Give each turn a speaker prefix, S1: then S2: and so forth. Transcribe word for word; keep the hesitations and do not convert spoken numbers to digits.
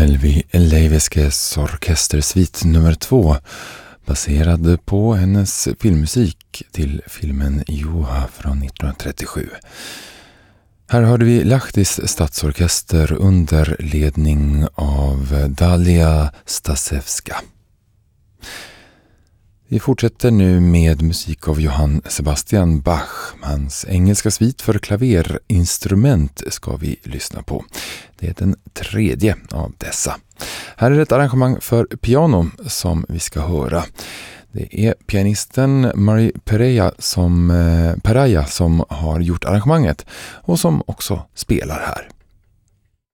S1: Helvi Leiveskes orkestersvit nummer två, baserad på hennes filmmusik till filmen Juha från nittonhundratrettiosju. Här hörde vi Lahtis stadsorkester under ledning av Dalia Stasevska. Vi fortsätter nu med musik av Johann Sebastian Bach. Hans engelska svit för klaverinstrument ska vi lyssna på. Det är den tredje av dessa. Här är ett arrangemang för piano som vi ska höra. Det är pianisten Marie Pereira som, eh, Pereira som har gjort arrangemanget och som också spelar här.